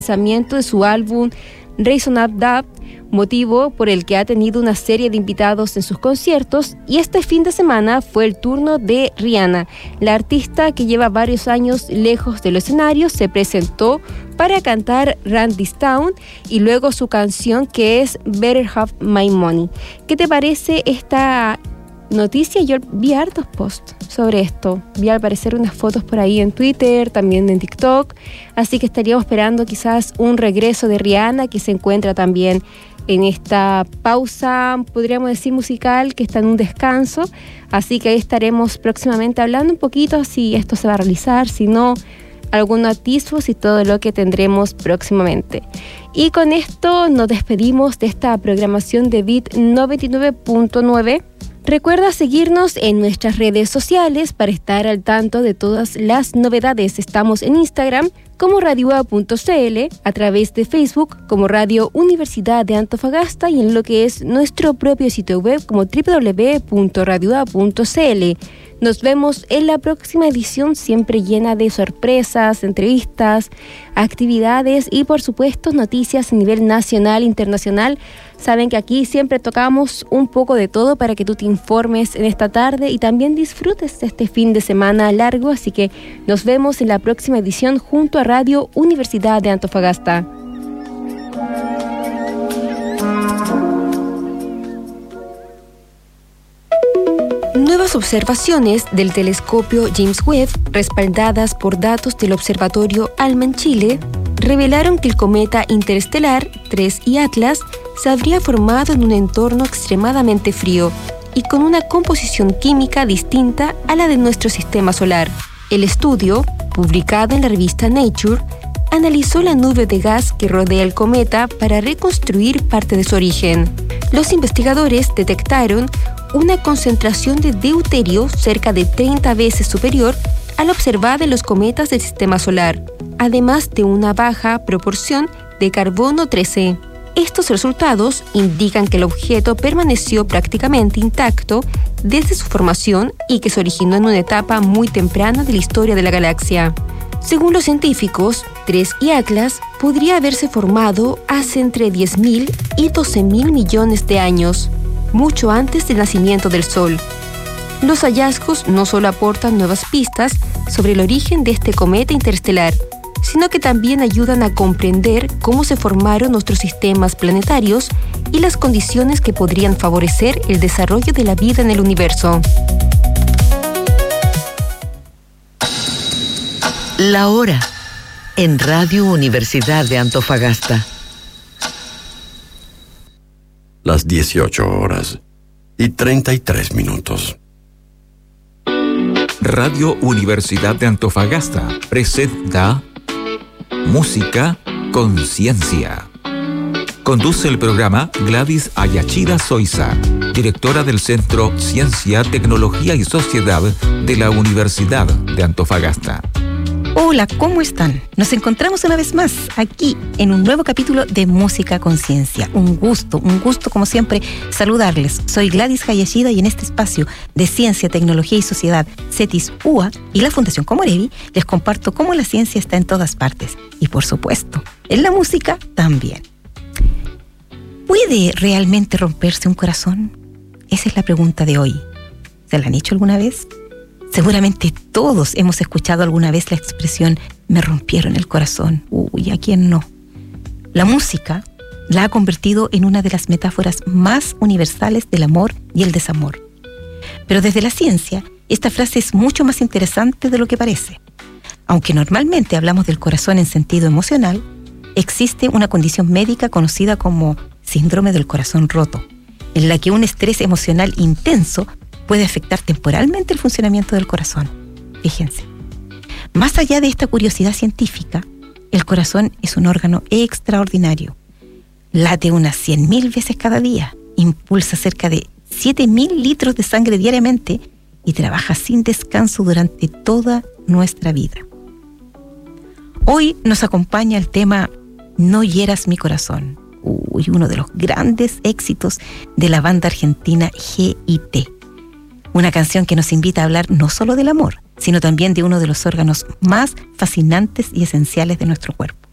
lanzamiento de su álbum Reason Up Dub, motivo por el que ha tenido una serie de invitados en sus conciertos, y este fin de semana fue el turno de Rihanna. La artista, que lleva varios años lejos de los escenarios, se presentó para cantar Run This Town y luego su canción, que es Better Have My Money. ¿Qué te parece esta noticia? Yo vi hartos posts sobre esto. Vi al parecer unas fotos por ahí en Twitter, también en TikTok. Así que estaríamos esperando quizás un regreso de Rihanna, que se encuentra también en esta pausa, podríamos decir, musical, que está en un descanso. Así que ahí estaremos próximamente hablando un poquito si esto se va a realizar, si no, algunos atisbos y todo lo que tendremos próximamente. Y con esto nos despedimos de esta programación de Beat 99.9. Recuerda seguirnos en nuestras redes sociales para estar al tanto de todas las novedades. Estamos en Instagram como radioua.cl, a través de Facebook como Radio Universidad de Antofagasta y en lo que es nuestro propio sitio web como www.radioua.cl. Nos vemos en la próxima edición, siempre llena de sorpresas, entrevistas, actividades y por supuesto noticias a nivel nacional e internacional. Saben que aquí siempre tocamos un poco de todo para que tú te informes en esta tarde y también disfrutes de este fin de semana largo. Así que nos vemos en la próxima edición junto a Radio Universidad de Antofagasta. Nuevas observaciones del telescopio James Webb, respaldadas por datos del observatorio ALMA en Chile, revelaron que el cometa interestelar 3I Atlas se habría formado en un entorno extremadamente frío y con una composición química distinta a la de nuestro sistema solar. El estudio, publicado en la revista Nature, analizó la nube de gas que rodea el cometa para reconstruir parte de su origen. Los investigadores detectaron una concentración de deuterio cerca de 30 veces superior a la observada en los cometas del sistema solar, además de una baja proporción de carbono 13. Estos resultados indican que el objeto permaneció prácticamente intacto desde su formación y que se originó en una etapa muy temprana de la historia de la galaxia. Según los científicos, 3I Atlas podría haberse formado hace entre 10.000 y 12.000 millones de años, mucho antes del nacimiento del Sol. Los hallazgos no solo aportan nuevas pistas sobre el origen de este cometa interestelar, sino que también ayudan a comprender cómo se formaron nuestros sistemas planetarios y las condiciones que podrían favorecer el desarrollo de la vida en el universo. La hora en Radio Universidad de Antofagasta. Las 18:33. Radio Universidad de Antofagasta presenta Música Conciencia. Conduce el programa Gladys Ayachira Soiza, directora del Centro Ciencia, Tecnología y Sociedad de la Universidad de Antofagasta. Hola, ¿cómo están? Nos encontramos una vez más aquí en un nuevo capítulo de Música Conciencia. Un gusto como siempre saludarles. Soy Gladys Hayashida y en este espacio de Ciencia, Tecnología y Sociedad, CETIS UA y la Fundación Comorevi, les comparto cómo la ciencia está en todas partes. Y por supuesto, en la música también. ¿Puede realmente romperse un corazón? Esa es la pregunta de hoy. ¿Se la han hecho alguna vez? Seguramente todos hemos escuchado alguna vez la expresión «me rompieron el corazón». Uy, ¿a quién no? La música la ha convertido en una de las metáforas más universales del amor y el desamor. Pero desde la ciencia, esta frase es mucho más interesante de lo que parece. Aunque normalmente hablamos del corazón en sentido emocional, existe una condición médica conocida como síndrome del corazón roto, en la que un estrés emocional intenso puede afectar temporalmente el funcionamiento del corazón. Fíjense. Más allá de esta curiosidad científica, el corazón es un órgano extraordinario. Late unas 100.000 veces cada día, impulsa cerca de 7.000 litros de sangre diariamente y trabaja sin descanso durante toda nuestra vida. Hoy nos acompaña el tema No hieras mi corazón. Uno de los grandes éxitos de la banda argentina GIT. Una canción que nos invita a hablar no solo del amor, sino también de uno de los órganos más fascinantes y esenciales de nuestro cuerpo.